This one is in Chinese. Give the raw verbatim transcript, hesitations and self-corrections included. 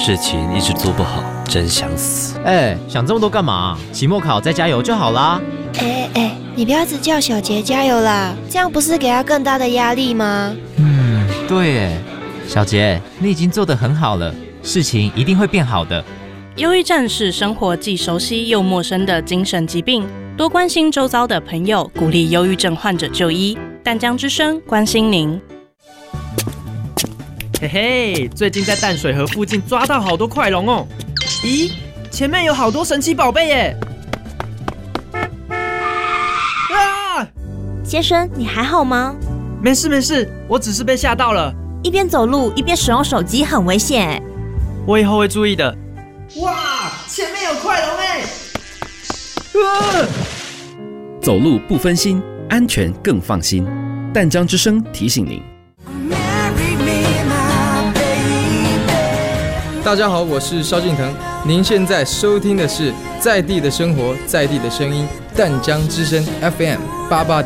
事情一直做不好，真想死。 哎，想这么多干嘛？期末考再加油就好啦。 哎哎，你不要只叫小杰加油啦，这样不是给他更大的压力吗？ 嗯，对耶，小杰，你已经做得很好了，事情一定会变好的。 忧郁症是生活既熟悉又陌生的精神疾病，多关心周遭的朋友，鼓励忧郁症患者就医。淡江之声关心您。 嘿嘿，最近在淡水河附近抓到好多快龙哦！咦，前面有好多神奇宝贝耶！啊！ 先生，你还好吗？ 没事没事，我只是被吓到了。 一边走路一边使用手机很危险哎。 我以后会注意的。哇，前面有快龙哎！啊！ 走路不分心，安全更放心。淡江之声提醒您。 大家好，我是萧敬腾，您现在收听的是在地的生活，在地的声音，淡江之声 F M 八八。